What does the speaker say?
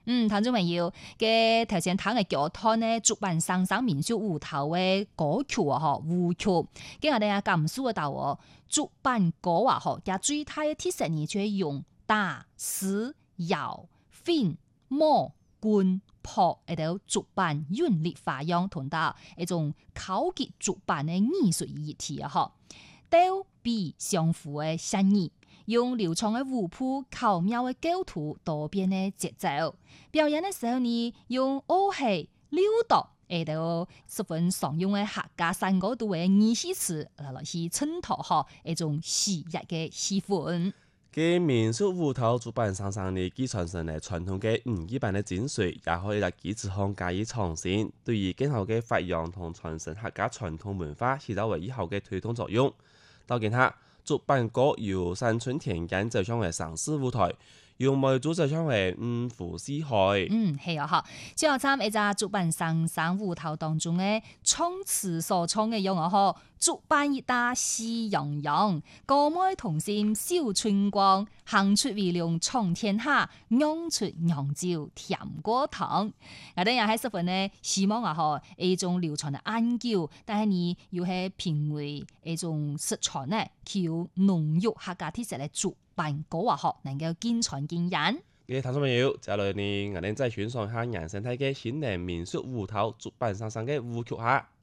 聽眾朋友，嘅頭先聽嘅叫攤呢，竹板上上民俗舞頭嘅歌曲啊，嗬，舞曲，跟我哋啊甘肅嘅道哦，竹板歌啊，嗬，嘅最大嘅特色呢，就係用打、絲、搖、揈、摸、棍、撲，喺度竹板韻律花樣同到一種考級竹板嘅藝術議題啊，嗬，都比相符嘅聲意。用流暢嘅舞譜、巧妙嘅構圖、多變嘅節奏，表演嘅時候呢，用樂器、溜度，度十分常用嘅客家山歌度嘅意思詞來去襯托嗬一種喜悅嘅氣氛。 嘅民俗舞頭竹板上上呢，既傳承嚟傳統嘅語版嘅精髓，也可以喺基礎上加以創新，對於今後嘅發揚同傳承客家傳統文化起到為以後嘅推動作用。到今下。竹板歌由山村田間走向為城市舞台，由梅竹走向為五湖四海。 係啊，最後參一隻竹板上上舞頭當中嘅唱詞所唱嘅樣啊，竹板一打喜洋洋，歌舞同心笑春光，行出微亮闖天下，釀出釀酒甜過糖。我哋也係十分呢希望啊，一種流傳嘅暗酒，但係你要係品味一種食材呢，叫濃郁客家特色嘅竹板歌啊，能夠見傳見人。 嘅聽眾朋友，接下來呢，我哋再欣賞下原生態嘅新年民俗舞頭竹板上上嘅舞曲下。